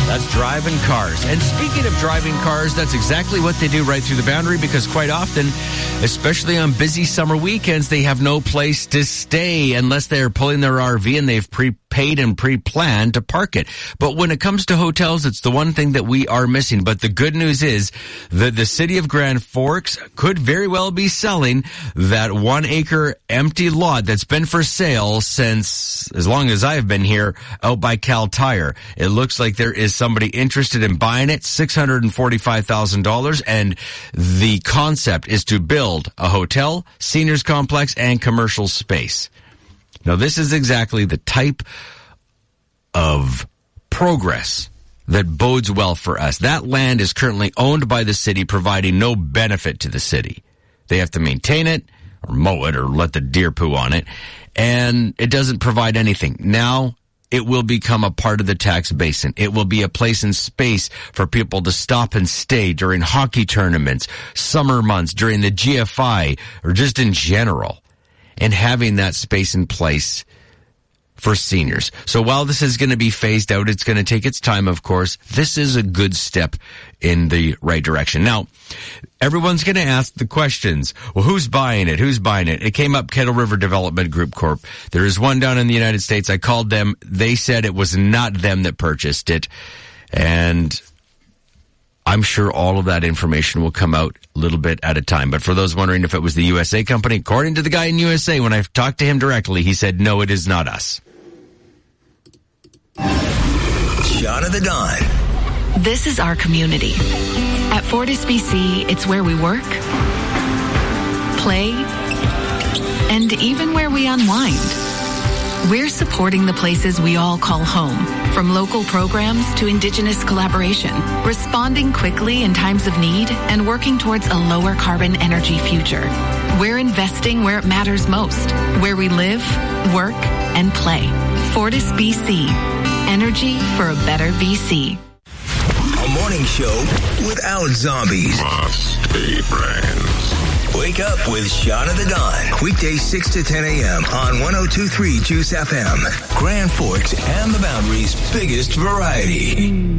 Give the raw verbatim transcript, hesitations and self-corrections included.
That's driving cars. And speaking of driving cars, that's exactly what they do right through the Boundary, because quite often, especially on busy summer weekends, they have no place to stay unless they're pulling their R V and they've prepaid and pre-planned to park it. But when it comes to hotels, it's the one thing that we are missing. But the good news is that the city of Grand Forks could very well be selling that one acre empty lot that's been for sale since as long as I've been here out by Cal Tire. It looks like there is somebody interested in buying it, six hundred forty-five thousand dollars, and the concept is to build a hotel, seniors complex, and commercial space. Now, this is exactly the type of progress that bodes well for us. That land is currently owned by the city, providing no benefit to the city. They have to maintain it, or mow it, or let the deer poo on it, and it doesn't provide anything. Now, it will become a part of the tax basin. It will be a place and space for people to stop and stay during hockey tournaments, summer months, during the G F I, or just in general. And having that space in place for seniors. So while this is going to be phased out, it's going to take its time, of course. This is a good step in the right direction. Now, everyone's going to ask the questions. Well, who's buying it? Who's buying it? It came up, Kettle River Development Group Corp. There is one down in the United States. I called them. They said it was not them that purchased it. And I'm sure all of that information will come out a little bit at a time. But for those wondering if it was the U S A company, according to the guy in U S A, when I talked to him directly, he said, no, it is not us. Shot of the Dawn. This is our community. At Fortis B C, it's where we work, play, and even where we unwind. We're supporting the places we all call home, from local programs to Indigenous collaboration, responding quickly in times of need, and working towards a lower carbon energy future. We're investing where it matters most, where we live, work, and play. Fortis B C. Energy for a better B C. A morning show without zombies. Must be friends. Wake up with Shot of the Dawn. Weekdays six to ten a.m. on one oh two point three Juice F M. Grand Forks and the Boundary's biggest variety.